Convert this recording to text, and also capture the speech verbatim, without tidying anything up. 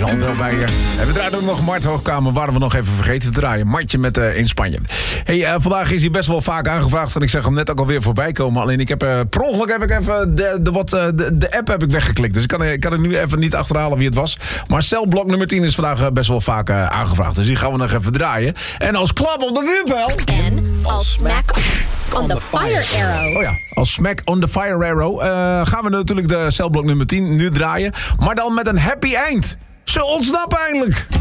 Suzanne wel bij je. En we draaien ook nog Mart Hoogkamer, waren we nog even vergeten te draaien. Martje met uh, in Spanje. Hey, uh, vandaag is hij best wel vaak aangevraagd en ik zeg hem net ook alweer voorbij komen. Alleen ik heb uh, per ongeluk heb ik even de, de, wat, uh, de, de app heb ik weggeklikt. Dus ik kan, ik kan er nu even niet achterhalen wie het was. Maar celblok nummer tien is vandaag uh, best wel vaak uh, aangevraagd. Dus die gaan we nog even draaien. En als klap op de vuurpijl. En als smack on the fire arrow. Oh ja, als smack on the fire arrow uh, gaan we natuurlijk de celblok nummer tien nu draaien. Maar dan met een happy eind. Ze ontsnappen eindelijk.